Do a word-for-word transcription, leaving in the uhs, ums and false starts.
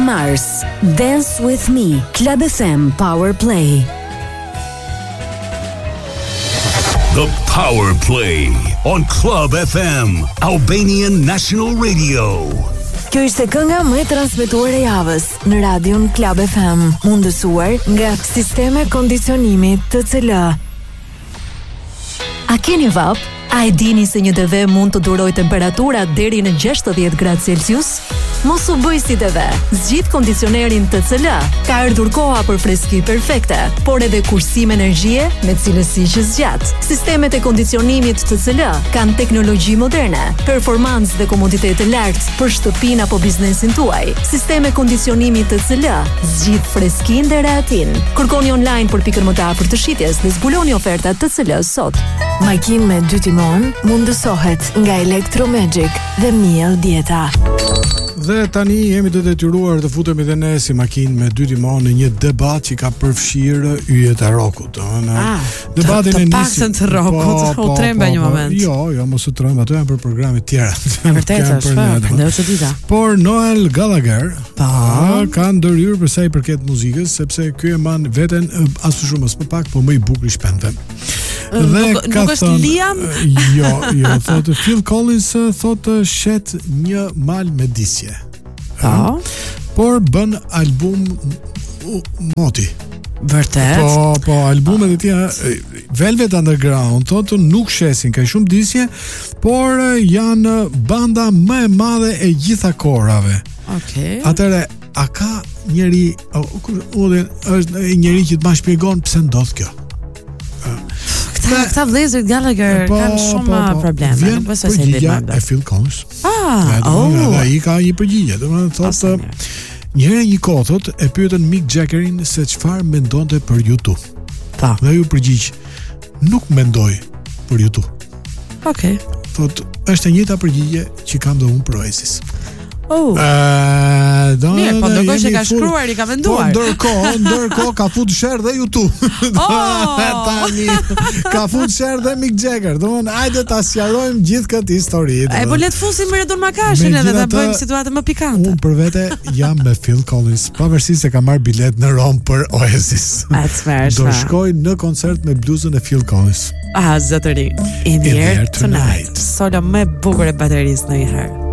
Mars, Dance with Me, Club F M Power Play. The Power Play on Club F M, Albanian National Radio. Kjo ishte kënga më e transmetuar e javës në radion Club F M, mundësuar nga Sisteme Kondicionimi T C L. A keni vap? A e dini se një T V mund të duroj temperatura deri në gjashtëdhjetë gradë Celsius? Mos u bëj si T V. Zgjidh kondicionerin T C L. Ka ardhur koha për freski perfekte, por edhe kursim energjie me cilësi që zgjat. Sistemet e kondicionimit T C L kanë teknologji moderne, performancë dhe komoditet të lartë për shtëpinë apo biznesin tuaj. Sisteme kondicionimi T C L zgjidh freskinë dhe rehatin. Kërkoni online për pikën më të afërt të shitjes dhe zbuloni ofertat T C L sot. Makinë me dy timon mundësohet nga Electromagic dhe Miel Dieta. Dhe tani jemi të detyruar të futemi dhe ne si makinë me dy timon në një debat që ka përfshirë yjet e rrokut. Ah, debatin e nisë të rrokut, u tremba një moment. Jo, jo, mos u tremba, ato janë për programe të tjera. Vërtet është, ne u çdita. Por Noel Gallagher pa ka ndërhyrë për sa i përket muzikës, sepse ky e mban veten as shumë as më pak, po më i bukur i shpendve. Dhe nuk, nuk është thon, Liam? Jo, jo, thotë Phil Collins thotë shet një mal me disje. Po. Por bën album moti. Vërtet? Po, po, albumet e tjera Velvet Underground thotë nuk shesin ka shumë disje, por janë banda më e madhe e gjitha kohërave. Okej. Atëre, a ka njëri Udin është njëri që të ma shpjegon pse ndodh kjo? Këta, këta vëllezërit Gallagher po, kanë shumë po, po, probleme. Vjen nuk besoj se i bëjnë. E Phil Collins. Ah, oh. Ai ka një përgjigje, domethënë thotë një herë një kohë thotë e pyetën Mick Jaggerin se çfarë mendonte për YouTube. Ta. Dhe ju përgjigj, nuk mendoj për YouTube. Okej. Okay. Thotë është e njëjta përgjigje që kam dhe unë për Oasis. Oh. Uh, do, Mirë, po ndërkohë që ka shkruar i ka menduar. Po ndërkohë, ndërkohë ka fut sherr dhe YouTube. Oh! Tani ka fut sherr dhe Mick Jagger. Domthon, hajde ta sqarojmë gjithë këtë histori. E po le të fusim Redon Makashin edhe ta bëjmë situatën më pikante. Unë për vete jam me Phil Collins, pavarësisht se ka marr bilet në Rom për Oasis. Do shkoj në koncert me bluzën e Phil Collins. Ah, zotëri. In the air tonight. Solo më bukur e baterisë ndonjëherë.